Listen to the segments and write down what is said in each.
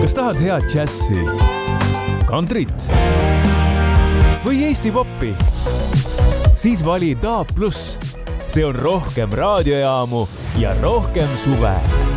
Kas tahad head džässi, kantrit või Eesti poppi? Siis vali DAB+. See on rohkem raadiojaamu ja rohkem suve.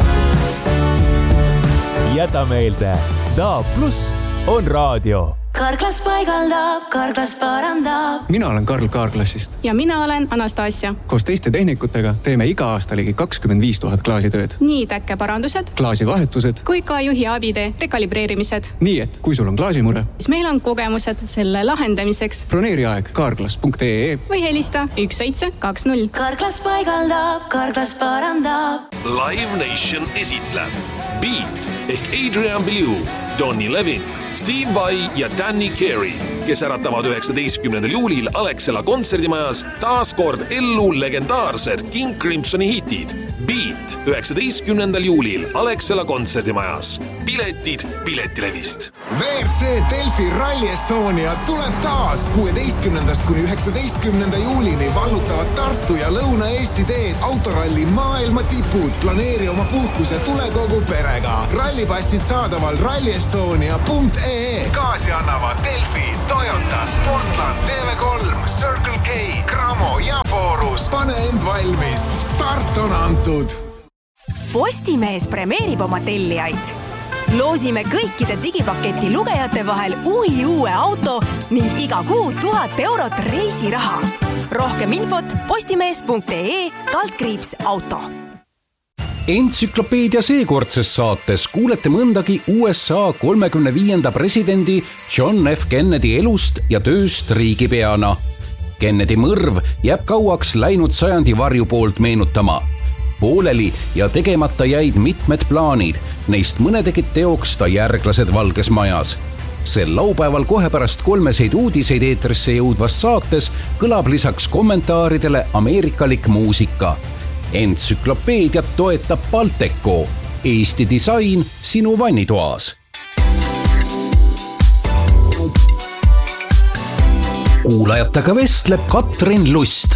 Jäta meelde, DAB+ on raadio. Karklas paigaldab, Karklas parandab. Mina olen Karl Kaarklassist. Ja mina olen Anastasia. Koos teiste tehnikutega teeme iga aasta ligi 25 000 klaasitööd. Nii täkkeparandused, klaasivahetused kui ka juhi abide rekalibreerimised. Nii, et kui sul on klaasimure, siis meil on kogemused selle lahendamiseks. Broneeri aeg kaarklas.ee või helista 1720. Karklas paigaldab, Karklas parandab. Live Nation esitleb Beat ehk Adrian Belew, Donny Levin, Steve Vai ja Danny Carey, kes äratavad 19. juulil Alexela kontserdimajas taas kord ellu legendaarsed King Crimsoni hitid. Beat 19. juulil Alexela kontserdimajas. Piletid Piletilevist. WRC Delfi Rally Estonia tuleb taas 16. kuni 19. juulini vallutavad Tartu ja Lõuna-Eesti teed autoralli maailma tipud. Planeeri oma puhkus ja tule kogu perega. Rallipassid saadaval rallyestonia.ee. Gaasi annavad Delfi, Toyota, Sportland, TV3, Circle K, Cramo ja Forus. Pane end valmis. Start on antud. Postimees premeerib oma tellijaid. Loosime kõikide digipaketi lugejate vahel uue auto ning iga kuu 1000 eurot reisiraha. Rohkem infot postimees.ee/auto. Entsüklopeedia seekordses saates kuulete mõndagi USA 35. presidendi John F. Kennedy elust ja tööst riigipeana. Kennedy mõrv jääb kauaks läinud sajandi varju poolt meenutama. Pooleli ja tegemata jäid mitmed plaanid, neist mõne tegid teoks ta järglased Valges Majas. Sel laupäeval kohe pärast 3 uudiseid eetrisse jõudvas saates kõlab lisaks kommentaaridele ameerikalik muusika. Entsüklopeediat toetab Balteco, Eesti disain sinu vannitoas. Kuulajatega vestleb Katrin Lust.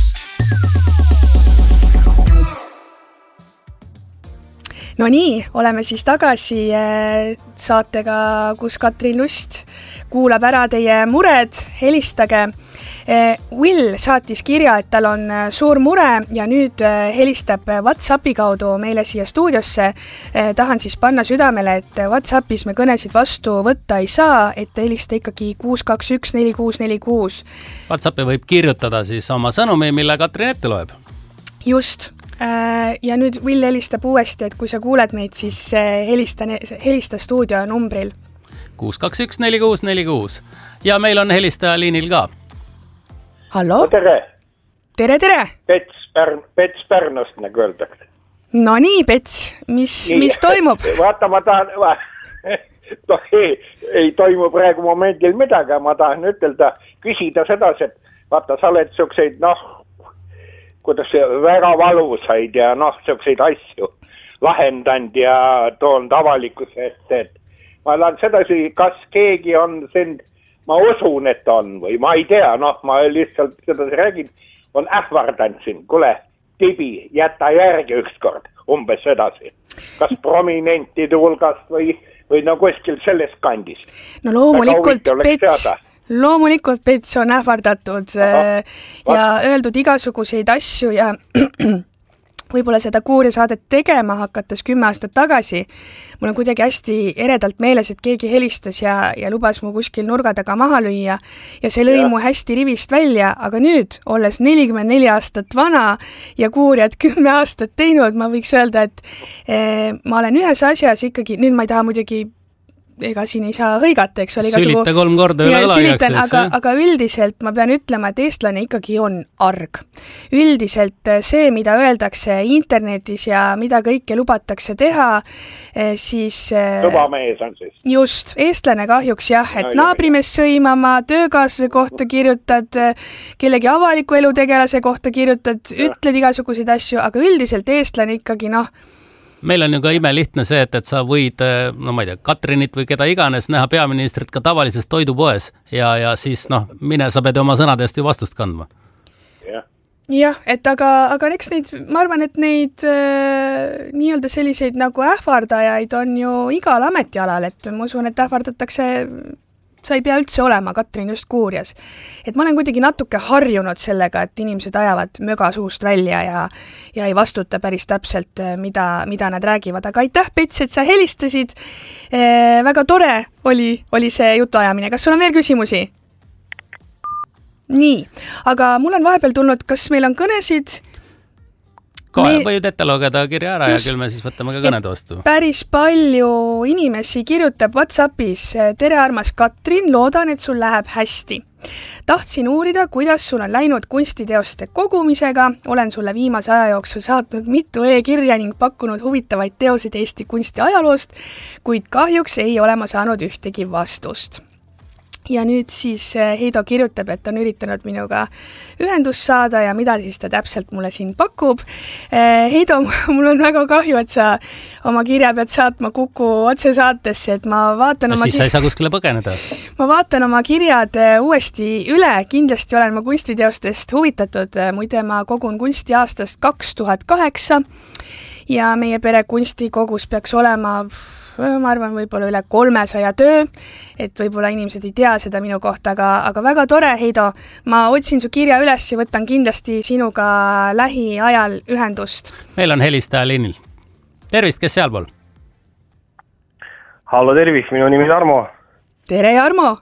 No nii, oleme siis tagasi saatega, kus Katrin Lust kuulab ära teie mured, helistage. Will saatis kirja, et tal on suur mure ja nüüd helistab WhatsAppi kaudu meile siia stuudiosse. Tahan siis panna südamele, et WhatsAppis me kõnesid vastu võtta ei saa, et helista ikkagi 621-4646. WhatsAppi võib kirjutada siis oma sõnumi, mille Katrin ette loeb. Just. Ja nüüd Will helistab uuesti, et kui sa kuuled meid, siis helista stuudio numbril 621-4646 ja meil on helistaja liinil ka. Hallo? Tere! Tere! Pets Pärnust, nagu öeldakse. No nii, Pets, mis toimub? Vaata, ma tahan... ei toimu praegu momendil midagi, ma tahan ütelda, küsida sedasi, et vaata, sa oled selliseid, kuidas väga valusaid ja selliseid asju lahendanud ja toonud avalikkuse ette, et ma lähen sedasi, kas keegi on sind, ma usun, et on või ma ei tea, ma lihtsalt sedasi räägin, on ähvardanud sind, kuule, Tibi, jäta järgi ükskord, umbes sedasi. Kas prominentide hulgast või kuskil sellest kandist? No loomulikult Pets on ähvardatud ja öeldud igasuguseid asju ja võib-olla seda kuuri saadet tegema hakates 10 aastat tagasi. Mul on kuidagi hästi eredalt meeles, et keegi helistas ja lubas mu kuskil nurga taga maha lüüa ja see lõi mu hästi rivist välja, aga nüüd, olles 44 aastat vana ja kuurijad 10 aastat teinud, ma võiks öelda, et ma olen ühes asjas ikkagi, nüüd ma ei taha muidugi ega siin ei saa hõigata, eks ole. Sülita 3 korda üle õlajakseks. Aga üldiselt ma pean ütlema, et eestlane ikkagi on arg. Üldiselt see, mida öeldakse internetis ja mida kõike lubatakse teha, siis... Tubamees on siis. Just, eestlane kahjuks jah, et naabrimees sõimama, töökaaslase kohta kirjutad, kellegi avaliku elutegelase kohta kirjutad, ütled igasuguseid asju, aga üldiselt eestlane ikkagi Meil on ju ka imelihtne see, et sa võid, ma ei tea, Katrinit või keda iganes näha peaministrit ka tavalises toidupoes ja siis mine, sa pead oma sõnadest ju vastust kandma. jah, et aga eks neid, ma arvan, et neid nii-öelda selliseid nagu ähvardajaid on ju igal ametialal, et ma usun, et ähvardatakse, sa ei pea üldse olema, Katrin, just Kuurjas. Et ma olen kuidagi natuke harjunud sellega, et inimesed ajavad möga suust välja ja ei vastuta päris täpselt, mida nad räägivad. Aga aitäh, Pets, et sa helistasid. Väga tore oli see jutuajamine. Kas sul on veel küsimusi? Nii, aga mul on vahepeal tulnud, kas meil on kõnesid? Kohe võid ette lugeda kirja ära ja küll me siis võtame ka kõned vastu. Päris palju inimesi kirjutab WhatsAppis. Tere, armas Katrin, loodan, et sul läheb hästi. Tahtsin uurida, kuidas sul on läinud kunstiteoste kogumisega. Olen sulle viimase aja jooksul saatnud mitu e-kirja ning pakkunud huvitavaid teosid Eesti kunsti ajaloost, kuid kahjuks ei ole ma saanud ühtegi vastust. Ja nüüd siis Heido kirjutab, et on üritanud minuga ühendust saada ja mida siis ta täpselt mulle siin pakub. Heido, mul on väga kahju, et sa oma kirja pead saatma Kuku otsesaatesse, et ma vaatan siis sa ei saa kuskile põgeneda. Ma vaatan oma kirjad uuesti üle, kindlasti olen ma kunstiteostest huvitatud, muide ma kogun kunsti aastast 2008 ja meie pere kunstikogus peaks olema, ma arvan, võib-olla üle 300 töö, et võib-olla inimesed ei tea seda minu kohta, aga väga tore, Heido. Ma otsin su kirja üles ja võtan kindlasti sinuga lähiajal ühendust. Meil on helistaja liinil. Tervist, kes sealpool? Hallo, tervist, minu nimi Tarmo. Tere, Jarmo.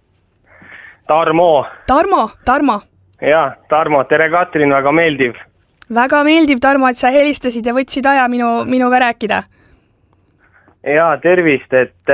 Tarmo. Jaa, Tarmo, tere Katrin, väga meeldiv. Väga meeldiv, Tarmo, et sa helistasid ja võtsid aja minuga rääkida. Jaa, tervist, et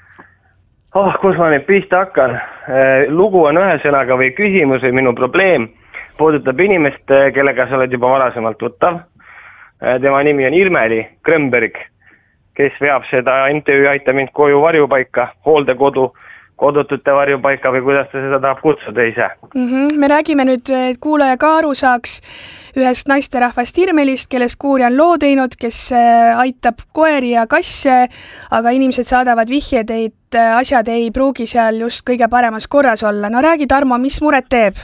kus ma nüüd pista hakkan. Lugu on ühe sõnaga või küsimus või minu probleem puudutab inimest, kellega sa oled juba varasemalt tuttav. Tema nimi on Irmeli Grönberg, kes veab seda MTÜ Aita mind koju varjupaika, hooldekodu, kodutute varjupaika või kuidas ta seda tahab kutsuda ise. Me räägime nüüd, et kuulaja ka aru saaks ühest naisterahvast Irmelist, kellest Kuurja on loo teinud, kes aitab koeri ja kasse, aga inimesed saadavad vihjed, et asjad ei pruugi seal just kõige paremas korras olla. No räägi, Tarmo, mis muret teeb?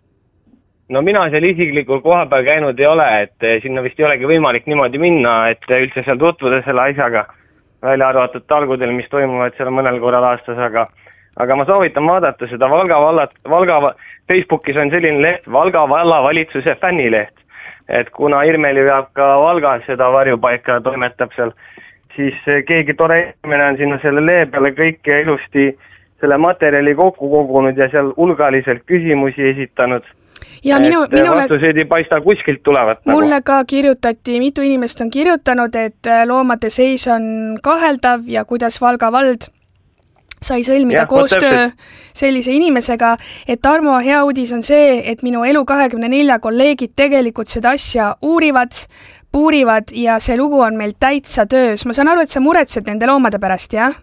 No mina seal isiklikult koha peal käinud ei ole, et sinna vist ei olegi võimalik niimoodi minna, et üldse seal tutvuda selle asjaga, välja arvatud talgudel, mis toimuvad seal mõnel korral aastas, aga ma soovitan vaadata seda Valga Facebookis on selline leht, Valga vallavalitsuse fännileht, et kuna Irmeli veab ka Valgas seda varjupaika toimetab seal, siis keegi tore inimene on sinna selle lehe peale kõike ilusti selle materjali kokku kogunud ja seal hulgaliselt küsimusi esitanud. Ja vastuseid ei paista kuskilt tulevat. Mulle ka kirjutati, mitu inimest on kirjutanud, et loomade seis on kaheldav ja kuidas Valga vald sai sõlmida koostöö sellise inimesega, et Tarmo, hea uudis on see, et minu Elu 24 kolleegid tegelikult seda asja puurivad ja see lugu on meil täitsa töös. Ma saan aru, et sa muretsed nende loomade pärast, jah?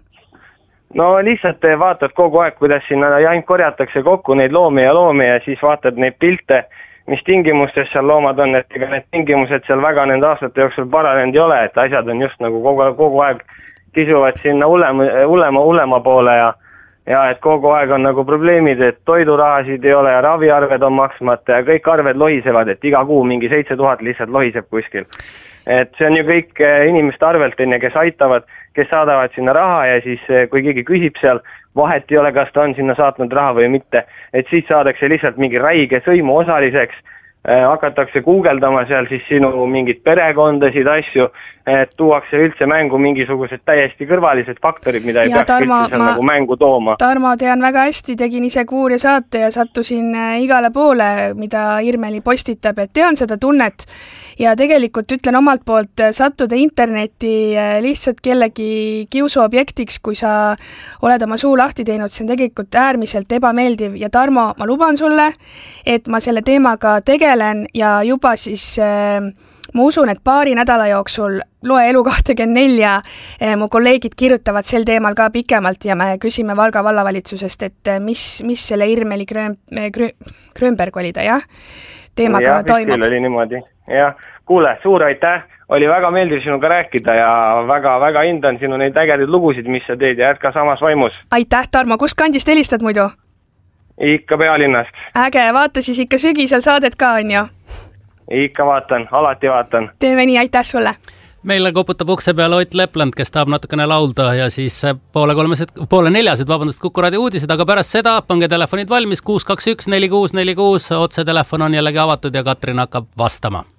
No lihtsalt vaatad kogu aeg, kuidas sinna ainult korjatakse kokku neid loomi ja siis vaatad neid pilte, mis tingimustes seal loomad on, et ega need tingimused seal väga nende aastate jooksul paranenud ei ole, et asjad on just nagu kogu aeg kisuvad sinna ulema poole ja et kogu aeg on nagu probleemid, et toidurahasid ei ole ja raviarved on maksmata ja kõik arved lohisevad, et iga kuu mingi 7000 lihtsalt lohiseb kuskil. Et see on ju kõik inimeste arvelt, kes aitavad, kes saadavad sinna raha ja siis kui keegi küsib seal, vahet ei ole, kas ta on sinna saatnud raha või mitte, et siis saadakse lihtsalt mingi räige sõimu osaliseks, hakatakse guugeldama seal siis sinu mingid perekondasid, asju, et tuuakse üldse mängu mingisugused täiesti kõrvalised faktorid, mida ei peaks üldse seal nagu mängu tooma. Tarmo, tean väga hästi, tegin ise Kuurja saate ja sattusin igale poole, mida Irmeli postitab, et tean seda tunnet ja tegelikult ütlen omalt poolt sattuda internetti lihtsalt kellegi kiusuobjektiks, kui sa oled oma suu lahti teinud, see on tegelikult äärmiselt ebameeldiv ja Tarmo, ma luban sulle, et ma selle teemaga tegelen ja juba siis ma usun, et paari nädala jooksul loe Elu 24, mu kolleegid kirjutavad sel teemal ka pikemalt ja me küsime Valga vallavalitsusest, et mis selle Irmeli Grönberg oli ta, jah? Teemaga toimub. Jah, oli niimoodi. Jah, kuule, suur aitäh, oli väga meeldiv sinuga rääkida ja väga hindan sinu neid ägedaid lugusid, mis sa teed ja jätka samas vaimus. Aitäh, Tarmo, kust kandist helistad muidu? Ikka Pealinnast. Äge, vaata siis ikka sügisel saadet ka, on ju? ikka vaatan, alati vaatan. Teeme nii, aitäh sulle! Meile koputab ukse peale Ott Lepland, kes tahab natukene laulda ja siis poole 3:30 Kuku raadio uudised, aga pärast seda pange telefonid valmis 621 4646, otse telefon on jällegi avatud ja Katrin hakkab vastama.